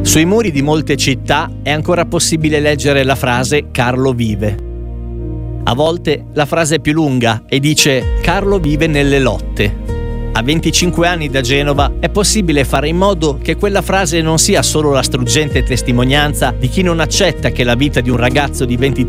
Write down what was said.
Sui muri di molte città è ancora possibile leggere la frase Carlo vive. A volte la frase è più lunga e dice Carlo vive nelle lotte. A 25 anni da Genova è possibile fare in modo che quella frase non sia solo la struggente testimonianza di chi non accetta che la vita di un ragazzo di 23